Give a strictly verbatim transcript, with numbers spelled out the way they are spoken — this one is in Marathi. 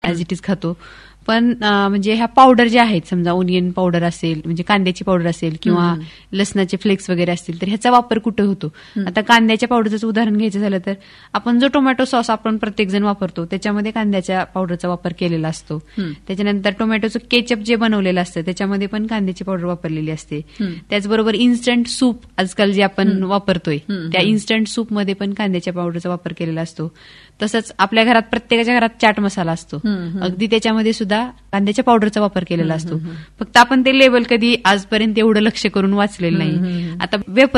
ऍज इट इज खातो. पण म्हणजे ह्या पावडर ज्या आहेत, समजा ओनियन पावडर असेल, म्हणजे कांद्याची पावडर असेल किंवा लसणाचे फ्लेक्स वगैरे असतील, तर ह्याचा वापर कुठे होतो? आता कांद्याच्या पावडरचं उदाहरण घ्यायचं झालं तर आपण जो टोमॅटो सॉस आपण प्रत्येक जण वापरतो त्याच्यामध्ये कांद्याच्या पावडरचा वापर केलेला असतो. त्याच्यानंतर टोमॅटोचं केचप जे बनवलेलं असतं त्याच्यामध्ये पण कांद्याची पावडर वापरलेली असते. त्याचबरोबर इन्स्टंट सूप आजकाल जे आपण वापरतोय त्या इन्स्टंट सूपमध्ये पण कांद्याच्या पावडरचा वापर केलेला असतो. तसंच आपल्या घरात प्रत्येकाच्या घरात चाट मसाला असतो, अगदी त्याच्यामध्ये सुद्धा कांद्याच्या पावडरचा वापर केलेला असतो. फक्त आपण ते लेबल कधी आजपर्यंत एवढं लक्ष करून वाचलेलं नाही. आता वेपर